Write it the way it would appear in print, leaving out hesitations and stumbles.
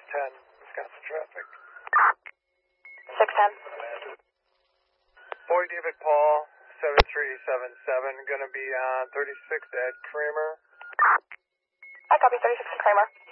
610, Wisconsin traffic. 610. Boy David Paul, 7377, going to be on 36 at Kramer. I copy 36 Kramer.